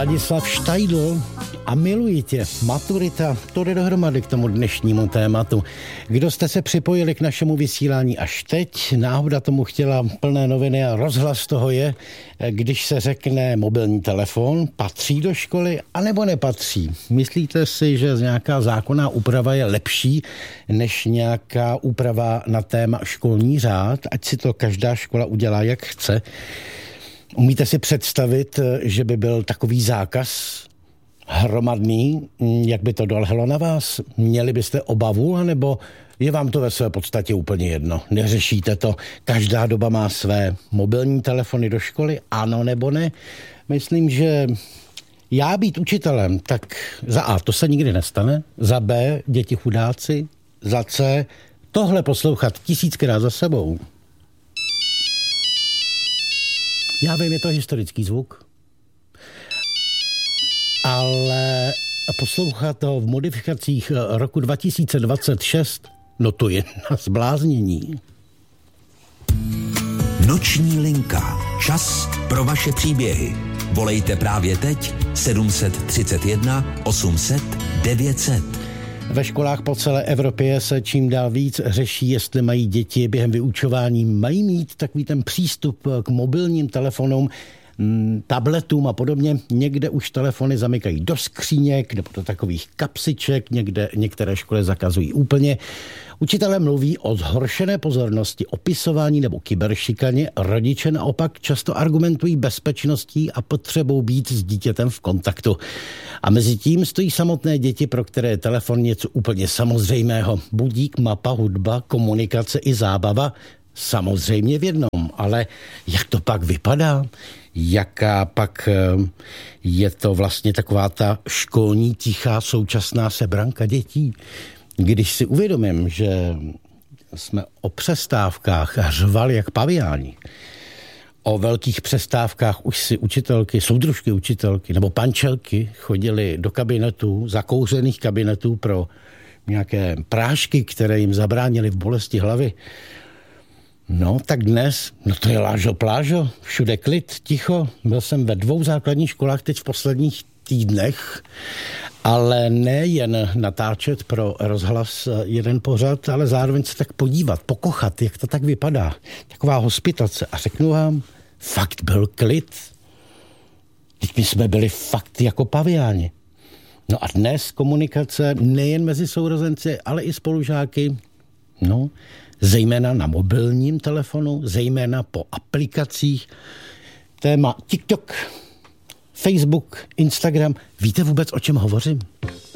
Ladislav Štajdl a Miluji tě. Maturita, to jde dohromady k tomu dnešnímu tématu. Kdo jste se připojili k našemu vysílání až teď, náhoda tomu chtěla plné noviny a rozhlas toho je, když se řekne mobilní telefon, patří do školy, anebo nepatří. Myslíte si, že nějaká zákonná úprava je lepší než nějaká úprava na téma školní řád, ať si to každá škola udělá, jak chce? Umíte si představit, že by byl takový zákaz hromadný, jak by to dolehlo na vás? Měli byste obavu, anebo je vám to ve své podstatě úplně jedno? Neřešíte to? Každá doba má své mobilní telefony do školy, ano nebo ne? Myslím, že já být učitelem, tak za A, to se nikdy nestane, za B, děti chudáci, za C, tohle poslouchat 1000krát za sebou. Já vím, je to historický zvuk, ale poslouchat to v modifikacích roku 2026, no to je na zbláznění. Noční linka. Čas pro vaše příběhy. Volejte právě teď 731 800 900. Ve školách po celé Evropě se čím dál víc řeší, jestli mají děti během vyučování mají mít takový ten přístup k mobilním telefonům, tabletům a podobně. Někde už telefony zamykají do skříněk nebo do takových kapsiček, některé školy zakazují úplně. Učitelé mluví o zhoršené pozornosti, opisování nebo kyberšikaně. Rodiče naopak často argumentují bezpečností a potřebou být s dítětem v kontaktu. A mezi tím stojí samotné děti, pro které je telefon něco úplně samozřejmého. Budík, mapa, hudba, komunikace i zábava. Samozřejmě v jednom, ale jak to pak vypadá? Jaká pak je to vlastně taková ta školní tichá současná sebranka dětí? Když si uvědomím, že jsme o přestávkách řvali jak paviáni, o velkých přestávkách už si učitelky, soudružky učitelky nebo pančelky chodili do kabinetů, zakouřených kabinetů pro nějaké prášky, které jim zabránily v bolesti hlavy. No, tak dnes, no to je lážo plážo, všude klid, ticho. Byl jsem ve 2 základních školách teď v posledních týdnech, ale nejen natáčet pro rozhlas jeden pořad, ale zároveň se tak podívat, pokochat, jak to tak vypadá. Taková hospitace. A řeknu vám, fakt byl klid. Teď my jsme byli fakt jako paviáni. No a dnes komunikace nejen mezi sourozenci, ale i spolužáky, no, zejména na mobilním telefonu, zejména po aplikacích. Téma TikTok, Facebook, Instagram. Víte vůbec, o čem hovořím?